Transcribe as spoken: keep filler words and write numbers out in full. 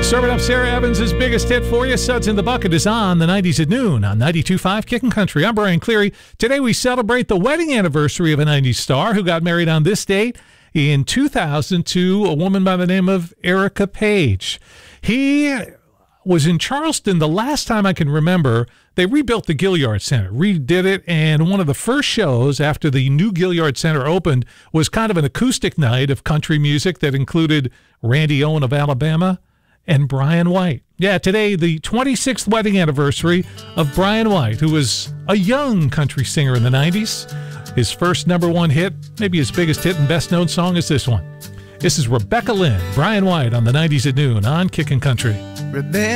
Serving up Sarah Evans' biggest hit for you. Suds in the Bucket is on the nineties at noon on ninety-two point five Kickin' Country. I'm Brian Cleary. Today we celebrate the wedding anniversary of a nineties star who got married on this date in two thousand to a woman by the name of Erica Page. He was in Charleston the last time I can remember. They rebuilt the Gilliard Center, redid it, and one of the first shows after the new Gilliard Center opened was kind of an acoustic night of country music that included Randy Owen of Alabama and Brian White. Yeah, today, the twenty-sixth wedding anniversary of Brian White, who was a young country singer in the nineties. His first number one hit, maybe his biggest hit and best-known song is this one. This is Rebecca Lynn, Brian White on the nineties at noon on Kickin' Country.